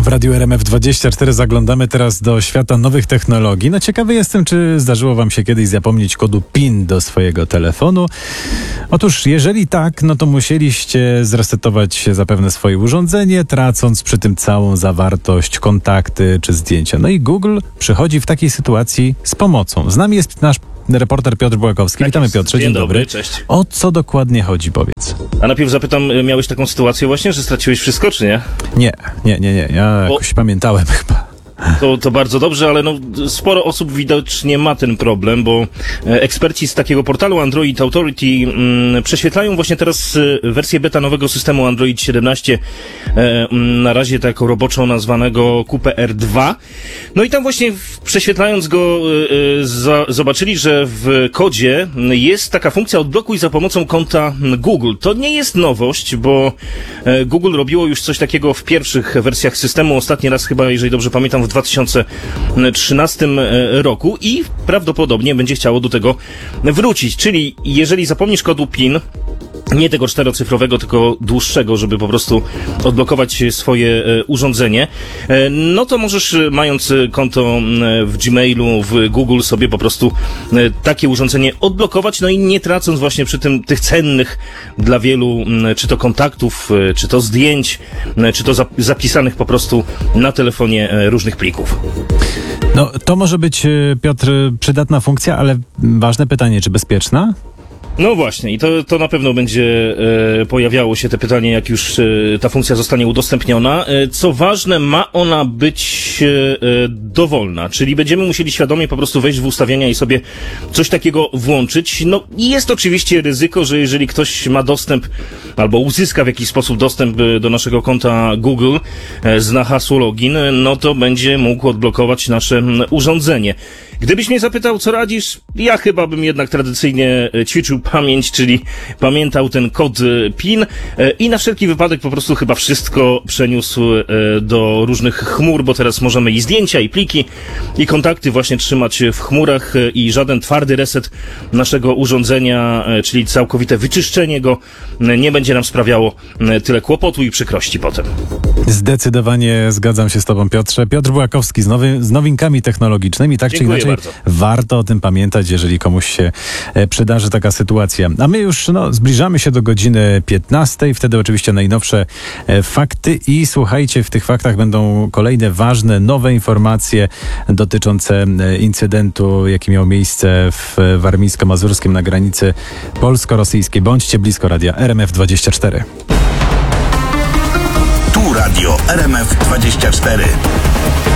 W Radiu RMF24 zaglądamy teraz do świata nowych technologii. No ciekawy jestem, czy zdarzyło wam się kiedyś zapomnieć kodu PIN do swojego telefonu. Otóż jeżeli tak, no to musieliście zresetować zapewne swoje urządzenie, tracąc przy tym całą zawartość, kontakty czy zdjęcia. No i Google przychodzi w takiej sytuacji z pomocą. Z nami jest nasz reporter Piotr Bułakowski. Tak Witamy, jest. Piotrze, dzień dobry. Cześć. O co dokładnie chodzi, powiedz? A najpierw zapytam, miałeś taką sytuację właśnie, że straciłeś wszystko, czy nie? Nie. Ja jakoś pamiętałem chyba. To bardzo dobrze, ale no, sporo osób widocznie ma ten problem, bo eksperci z takiego portalu Android Authority prześwietlają właśnie teraz wersję beta nowego systemu Android 17, na razie tak roboczo nazwanego QPR2. No i tam właśnie prześwietlając go zobaczyli, że w kodzie jest taka funkcja odblokuj za pomocą konta Google. To nie jest nowość, bo Google robiło już coś takiego w pierwszych wersjach systemu. Ostatni raz chyba, jeżeli dobrze pamiętam, w 2013 roku i prawdopodobnie będzie chciało do tego wrócić. Czyli jeżeli zapomnisz kodu PIN, nie tego 4-cyfrowego, tylko dłuższego, żeby po prostu odblokować swoje urządzenie, no to możesz, mając konto w Gmailu, w Google, sobie po prostu takie urządzenie odblokować, no i nie tracąc właśnie przy tym tych cennych dla wielu, czy to kontaktów, czy to zdjęć, czy to zapisanych po prostu na telefonie różnych plików. No to może być, Piotr, przydatna funkcja, ale ważne pytanie, czy bezpieczna? No właśnie, i to na pewno będzie pojawiało się te pytanie, jak już ta funkcja zostanie udostępniona. Co ważne, ma ona być dowolna, czyli będziemy musieli świadomie po prostu wejść w ustawienia i sobie coś takiego włączyć. No i jest oczywiście ryzyko, że jeżeli ktoś ma dostęp albo uzyska w jakiś sposób dostęp do naszego konta Google, zna hasło login, no to będzie mógł odblokować nasze urządzenie. Gdybyś mnie zapytał, co radzisz, ja chyba bym jednak tradycyjnie ćwiczył pamięć, czyli pamiętał ten kod PIN i na wszelki wypadek po prostu chyba wszystko przeniósł do różnych chmur, bo teraz możemy i zdjęcia, i pliki, i kontakty właśnie trzymać w chmurach i żaden twardy reset naszego urządzenia, czyli całkowite wyczyszczenie go, nie będzie nam sprawiało tyle kłopotu i przykrości potem. Zdecydowanie zgadzam się z tobą, Piotrze. Piotr Bułakowski z nowinkami technologicznymi, tak Dziękuję czy inaczej bardzo. warto o tym pamiętać, jeżeli komuś się przydarzy taka sytuacja. A my już zbliżamy się do godziny 15. Wtedy oczywiście najnowsze fakty i słuchajcie, w tych faktach będą kolejne ważne, nowe informacje dotyczące incydentu, jaki miał miejsce w warmińsko-mazurskim na granicy polsko-rosyjskiej. Bądźcie blisko radia RMF24. Tu radio RMF24.